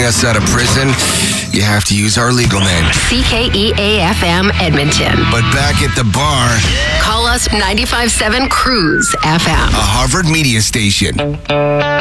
getting us out of prison, you have to use our legal name. CKEA-FM Edmonton. But back at the bar, Call us 95.7 Cruise FM. a Harvard media station.